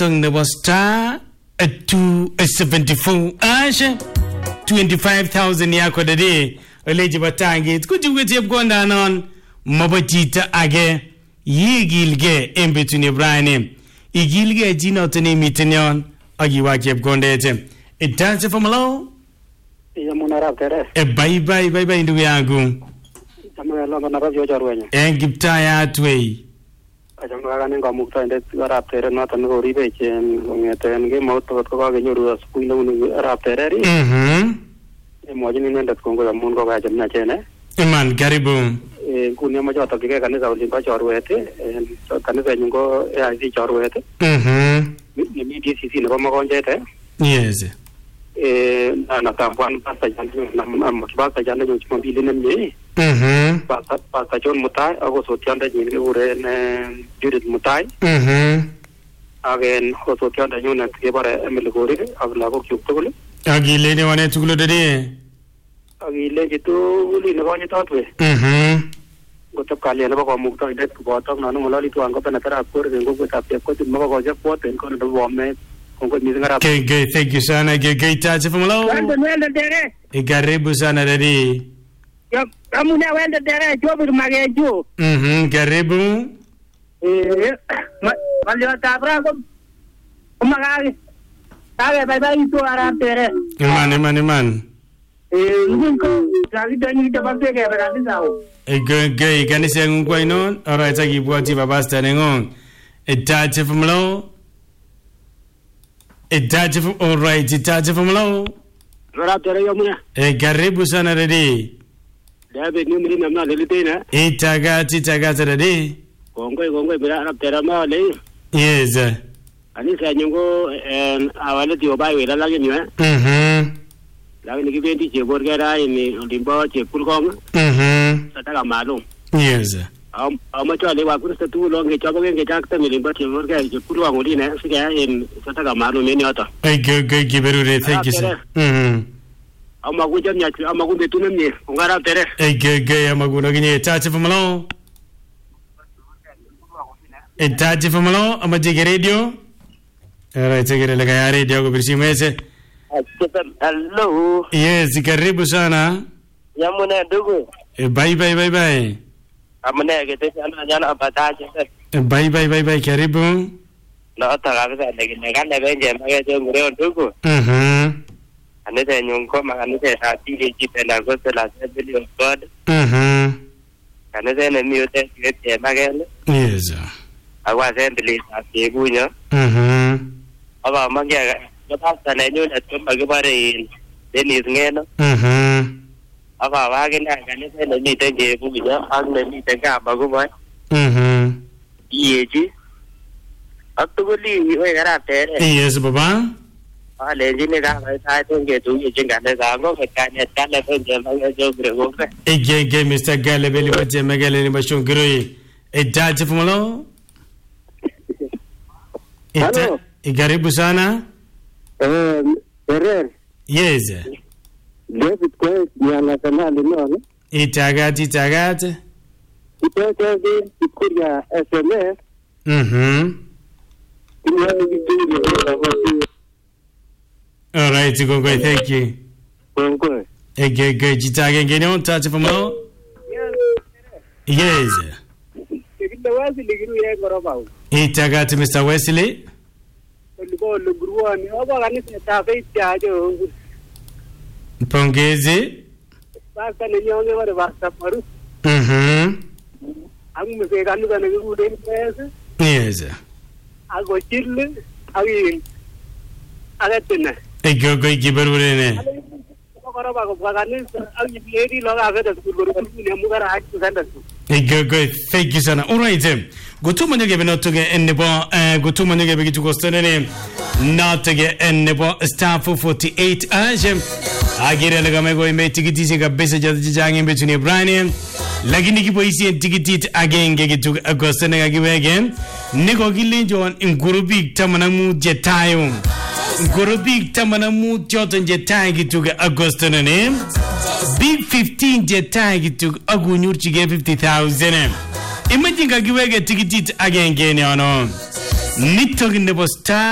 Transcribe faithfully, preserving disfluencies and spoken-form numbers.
noton nebo star two seventy-four ashe twenty-five thousand yako dade oleji batangit kujuwe chepkonda non mabotita age yigilge embetuni brane igilge jinotoni mitinyon agiwa chepkondete itanse famalo ya munarab tere e bye bye bye bye ndugu yangu kama lama na radio jarwenye en giptaya twei ajanga kana ngamukta inde arab tere noton ko ribe chen ngeten ge moto ko ka genyoru asubuhi na uni arab tere ri mhm e mojini nenda kongo ya mungu ka jamna chene iman karibu e kunia majo atokike kanisa ulimba jarwete kanisa nyungo ya zi jarwete mhm ni midi sisi ne bamagonjete yes eh na tambwan pasta jandu na mkibasa jandu nyo chimabili nemye mhm pasta pasta John Mutai ago sotianda nyine ure ne Judith Mutai mhm again ho sotianda nyune kebare emil gore agla ko kyuktugul agile ne wane tugulo dade agile jitu uli ne gonye tatwe mhm gotap kali ne ba mukta ide ko batak nanu malali tu anga pena tara akor ngo ko tapye ko tin ma ko je ko ten ko do wame ko mi ngara okay okay thank you sana ge ge taje famalo wende wende dere e karibu sana dade yo amune wende dere jobir mageju mhm karibu eh malio tabra ko magari tabe bye bye to ara dere iman iman iman eh nginko jagi dani de bagde ke berati sao e ge ge kanise ngwa inon alright agibwati babasta nengon e taje famalo e taje fam alright e taje famalo arab tere yo munya e karibu sana dade dabe ni muri namna lelitena e tagati tagati dade kongoi kongoi bira arab tere ma le yes ani sa nyungo en awale ti obai wela lagi ni eh mhm lagi ni kibendi che borgera ni limbo che pulkong mhm sataka malum yes am am cho le wa kursta tu lo nge chabo nge jakta mi limbo che borgera che pulwa ngoli ne siga en sataka malum ni ota e ge ge giberure thank you sir mhm ama kuja nya ama kumbe tu nemye ngara tere e ge ge amaguna ginye tache famalo e tache famalo amajige radio era tegere la ya radio ko birsimese hello yes karibu sana yamuna ndugu e bye bye bye bye amune gete sana jana bataje e bye bye bye bye karibu no ta kabisa ne kana benje mage je ngure ndugu mhm anete nyonko makanete ati ke jipenda ko la sebili of god mhm anete ne miote ke mage yes agwa sebili ati bunyo mhm aba mage ga pasta ne nyu ne tumba ke bare denis ngeno mhm aba wage na kanete ne ni tenje bunyo ang ne ni tenga bagu boy mhm yeji atuguli we gara tere yes baba ale jine ga sai tenje tu ye jinga ne ga ngo ka ne ka le tenje ma jo grego ke e ge ge mister galebeli baje megale ni bashon groi e daje fumalo Hello. e karibu sana eh tere yes David kwa yana kana lino e tagati tagati itoto di kuria S M S mhm ni ngi all right go go thank you kongo e ge ge jitage ngene on taje fumalo yes kibinde wasi ligiru ye goroba e tagati mister Wesley ligo lugruani oba kanisa tabe tiajo pongezi basta ne nyonge wale basta maru mhm amu se kanu kana gude pesa yes ago chille agi agatena e go go giberure ne goroba ko kanisa agi lady lo agada guru ne mugara aju sanda e go go thank you sana all right gutuma nyege benotoge ennebo gutuma nyege bigitu kostene notoge ennebo star four forty-eight ajem agire laga mego ime tikiti se kabisa jaji jange betuni Brian lakini kipo isi tikiti agenge gitu kostene gagiwege niko kilinjo ngurubi tamanamu jetayo ngurubi tamanamu joton jetayo gitu agostene ne big fifteen jetayo gitu agunyurchige fifty thousand imagine kagiwege tikitit agenge ne ono nitok nebo star